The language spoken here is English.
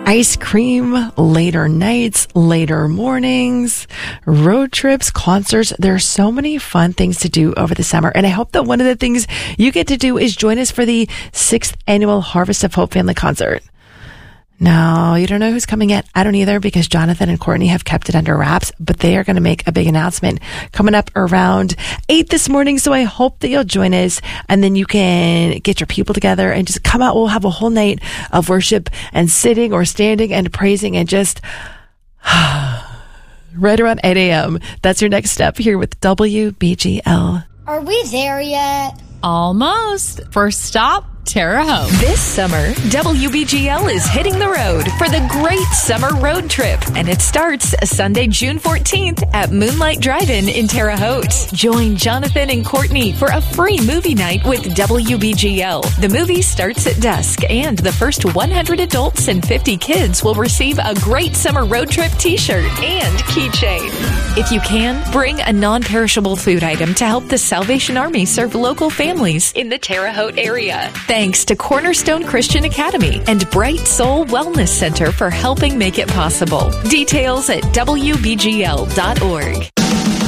ice cream, later nights, later mornings, road trips, concerts. There are so many fun things to do over the summer. And I hope that one of the things you get to do is join us for the 6th annual Harvest of Hope Family Concert. No, you don't know who's coming yet. I don't either, because Jonathan and Courtney have kept it under wraps, but they are going to make a big announcement coming up around 8 this morning. So I hope that you'll join us, and then you can get your people together and just come out. We'll have a whole night of worship and sitting or standing and praising and just right around 8 a.m. That's your next step here with WBGL. Are we there yet? Almost. First stop, Terre Haute. This summer, WBGL is hitting the road for the Great Summer Road Trip, and it starts Sunday, June 14th at Moonlight Drive-In in Terre Haute. Join Jonathan and Courtney for a free movie night with WBGL. The movie starts at dusk, and the first 100 adults and 50 kids will receive a Great Summer Road Trip t-shirt and keychain. If you can, bring a non-perishable food item to help the Salvation Army serve local families in the Terre Haute area. Thanks to Cornerstone Christian Academy and Bright Soul Wellness Center for helping make it possible. Details at WBGL.org.